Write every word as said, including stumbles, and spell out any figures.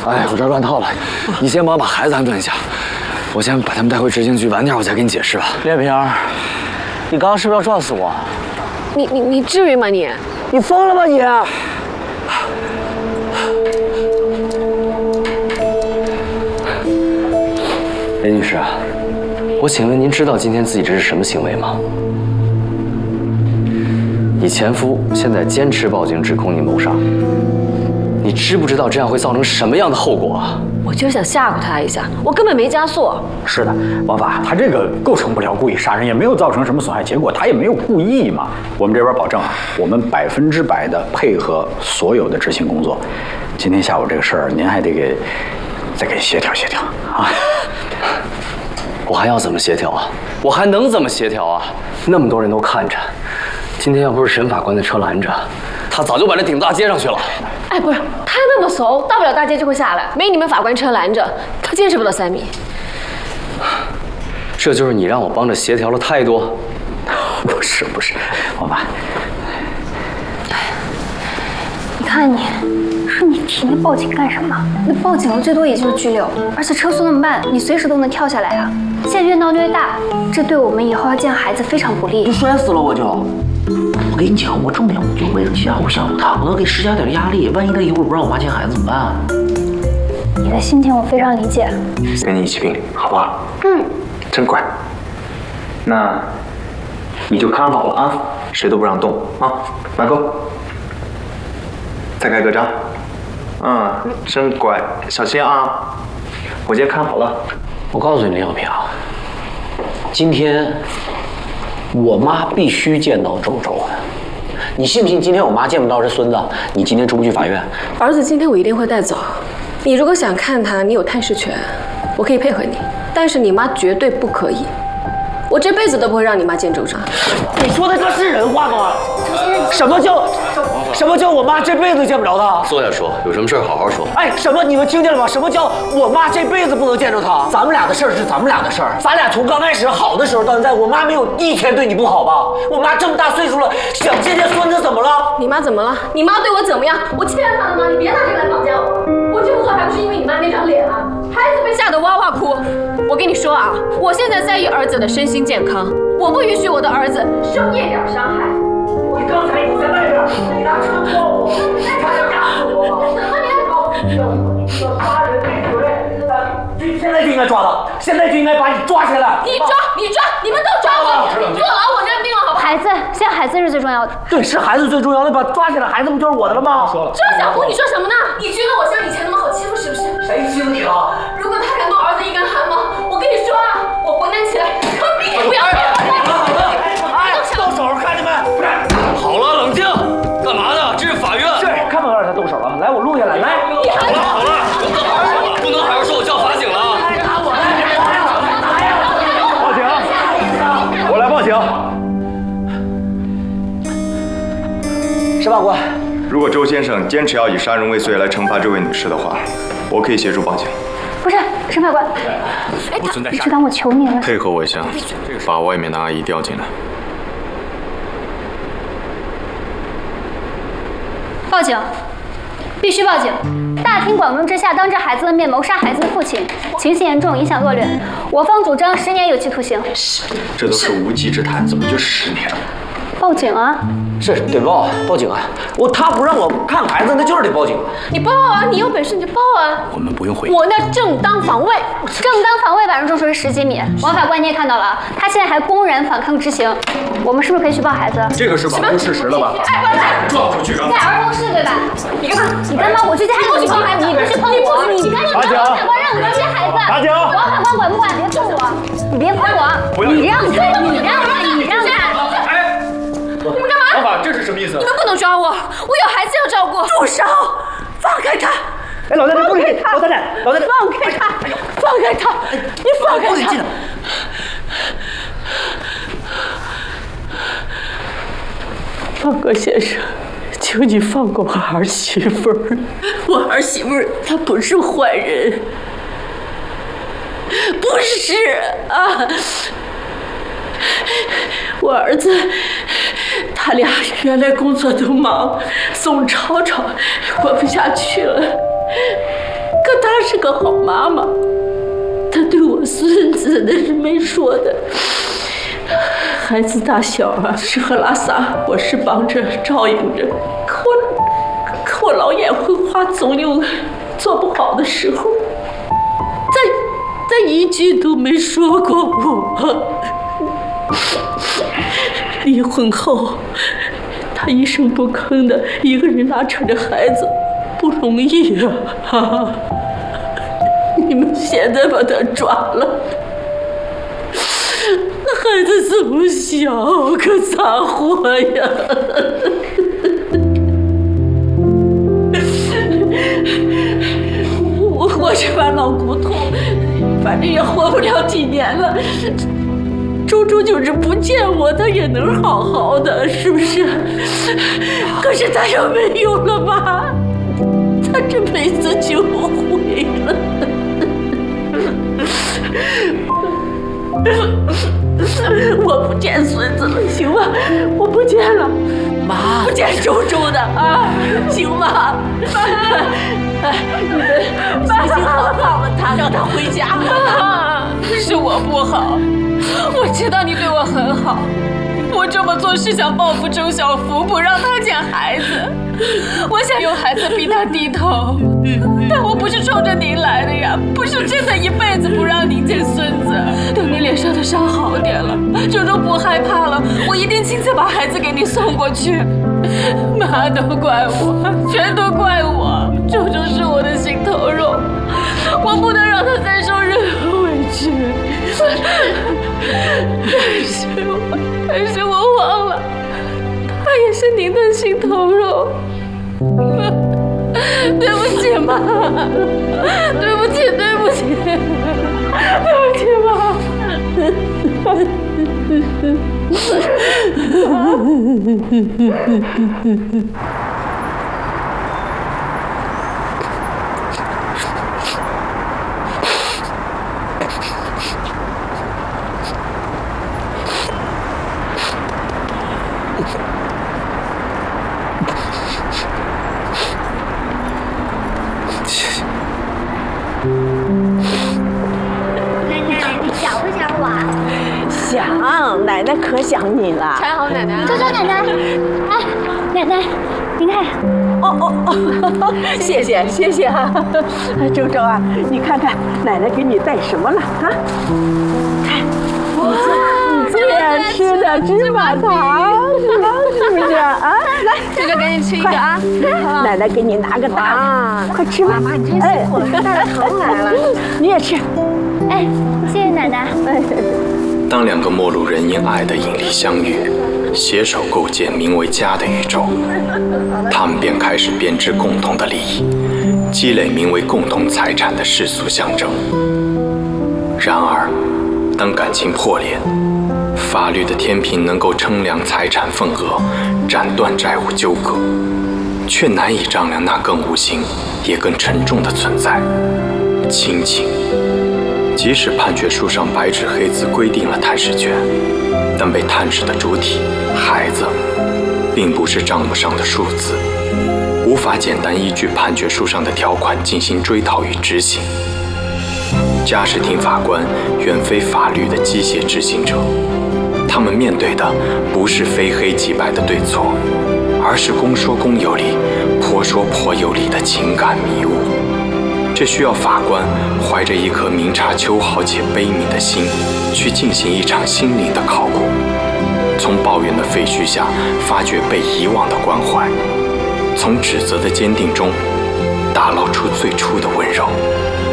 哎，我这乱套了，你先帮我把孩子安顿一下，我先把他们带回执行局，晚点我再给你解释吧。 列平，你刚刚是不是要撞死我？ 你你你至于吗你？ 你疯了吧你！ 雷女士，我请问您知道今天自己这是什么行为吗？你前夫现在坚持报警指控你谋杀，你知不知道这样会造成什么样的后果啊？ 我就是想吓唬他一下，我根本没加速。 是的，王法，他这个构成不了故意杀人，也没有造成什么损害结果，他也没有故意嘛。我们这边保证啊，我们百分之百的配合所有的执行工作。今天下午这个事儿，您还得给再给协调协调啊。 我还要怎么协调啊？我还能怎么协调啊？那么多人都看着，今天要不是沈法官的车拦着，他早就把这顶大街上去了。 哎，不是，他那么怂，到不了大街就会下来，没你们法官车拦着，他坚持不到三米。 这就是你让我帮着协调的态度？ 不是不是，王法， 你看你。说你提那报警干什么？那报警了最多也就是拘留，而且车速那么慢，你随时都能跳下来啊！现在越闹越大，这对我们以后要见孩子非常不利。 你摔死了我就！我跟你讲，我重点我就为了吓唬吓唬他，我要给施加点压力。万一他一会儿不让我妈见孩子怎么办啊？ 你的心情我非常理解。 跟你一起拼，好不好？ 嗯， 真乖。那你就看好了啊，谁都不让动啊！马哥，再盖个章。嗯，真乖，小心啊！我今天看好了。 我告诉你，林小平啊，今天我妈必须见到周周。你信不信？今天我妈见不到这孙子，你今天出不去法院？ 儿子今天我一定会带走。你如果想看他，你有探视权，我可以配合你，但是你妈绝对不可以。我这辈子都不会让你妈见周周。 你说的这是人话吗？什么叫什么叫我妈这辈子见不着他？ 坐下说，有什么事好好说。 哎，什么？你们听见了吗？什么叫我妈这辈子不能见着他？咱们俩的事儿是咱们俩的事儿，咱俩从刚开始好的时候到现在，我妈没有一天对你不好吧？我妈这么大岁数了，想见见孙子怎么了？ 你妈怎么了？你妈对我怎么样？我欠她的吗？你别拿这个来绑架我。我这么做还不是因为你妈那张脸啊？孩子被吓得哇哇哭。我跟你说啊，我现在在意儿子的身心健康，我不允许我的儿子受一点伤害。 你刚才你在外边，你拿车撞我，你差点压死我！ 什么你要杀人未遂，现在就应该抓他，现在就应该把你抓起来。 你抓，你抓，你们都抓我！坐牢我认命了，好不好？ 孩子，现在孩子是最重要的。 对，是孩子最重要的，把抓起来，孩子不就是我的了吗？说了， 张小红，你说什么呢？你觉得我像以前那么好欺负是不是？ 谁欺负你了？ 如果他敢动儿子一根汗毛，我跟你说啊，我活难起来，可比你不要脸！ 好的，哎，动手，看见没？ 好了，冷静，干嘛呢？这是法院。 是，看不到他动手了，来，我录下来，来。 你还好了好了，不能好好说，我叫法警了啊！ 打我来，来呀！ 报警！我来报警。 沈法官， 如果周先生坚持要以杀人未遂来惩罚这位女士的话，我可以协助报警。 不是，沈法官， 不存在杀人。 局长，我求你了。 配合我一下，把外面的阿姨调进来。 报警！必须报警！大庭广众之下，当着孩子的面谋杀孩子的父亲，情形严重，影响恶劣。我方主张十年有期徒刑。 这都是无稽之谈，怎么就十年了？ 报警啊！ 是得报，报警啊！我他不让我看孩子，那就是得报警。 你报啊！你有本事你就报啊！ 我们不用回。 我那正当防卫， 正当防卫把人中是十几米。王法官你也看到了，他现在还公然反抗执行。我们是不是可以去报孩子？ 这个是罔顾事实了吧？ 哎，快来！ 撞出去啊！ 在儿童室对吧？ 你干嘛？ 你干嘛？我去接孩子，你碰孩子，你不许碰我！你赶紧找王法官让我去接孩子。 打警！ 王法官管不管？别碰我！你别碰我！你让开！你让开！你让开！ 哎， 你们干嘛？ 王法，这是什么意思？ 你们不能抓我，我有孩子要照顾。住手！放开他！ 哎，老太太，不许！老太太，老太太， 放开他！放开他！你放开他！ 不许进来！ 方格先生，求你放过我儿媳妇儿。我儿媳妇儿她不是坏人，不是啊。我儿子他俩原来工作都忙，送吵吵过不下去了，可他是个好妈妈，她对我孙子那是没说的。孩子大小啊，吃喝拉撒，我是帮着照应着，可我可我老眼昏花，总有做不好的时候。再再一句都没说过我。离婚后，他一声不吭的一个人拉扯着孩子，不容易啊！啊你们现在把他抓了，那孩子这么小，可咋活呀？我我这把老骨头，反正也活不了几年了。周周就是不见我，他也能好好的，是不是？可是他要没有了吧，他这辈子就毁了。我不见孙子了，行吗？我不见了，妈，不见周周的啊，行吗？哎，你们行行好好了他，让他回家。 妈，是我不好。我知道你对我很好，我这么做是想报复周小福，不让他见孩子。我想有孩子逼他低头，但我不是冲着您来的呀，不是真的一辈子不让您见孙子。等你脸上的伤好点了，周周不害怕了，我一定亲自把孩子给你送过去。妈，都怪我，全都怪我。周周是我的心头肉，我不能让他再受任何委屈。但是我，但是我忘了，他也是您的心头肉。对不起，妈，对不起，对不起，对不起，妈。 奶奶可想你了， 还好奶奶。 周周奶奶，哎，奶奶，您看， 哦哦哦，谢谢谢谢啊，周周啊，你看看奶奶给你带什么了啊？看，你最爱吃的芝麻糖，是不是啊？来， 周周赶紧吃一个啊！ 奶奶给你拿个糖，快吃吧。 妈妈，你真辛苦了，带着糖来了。 你也吃。 哎，谢谢奶奶。 当两个陌路人因爱的引力相遇，携手构建名为家的宇宙，他们便开始编织共同的利益，积累名为共同财产的世俗象征。然而，当感情破裂，法律的天平能够称量财产份额，斩断债务纠葛，却难以丈量那更无形也更沉重的存在——亲情。即使判决书上白纸黑字规定了探视权，但被探视的主体孩子，并不是账目上的数字，无法简单依据判决书上的条款进行追讨与执行。家事庭法官远非法律的机械执行者，他们面对的不是非黑即白的对错，而是公说公有理，婆说婆有理的情感迷雾。这需要法官怀着一颗明察秋毫且悲悯的心，去进行一场心灵的考古，从抱怨的废墟下发掘被遗忘的关怀，从指责的坚定中打捞出最初的温柔。